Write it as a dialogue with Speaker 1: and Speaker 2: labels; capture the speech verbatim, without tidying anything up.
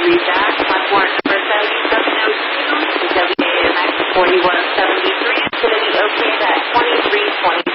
Speaker 1: three back, platform number seventy-seven oh two, the W A M X forty-one seventy-three is going to be okay at twenty-three twenty.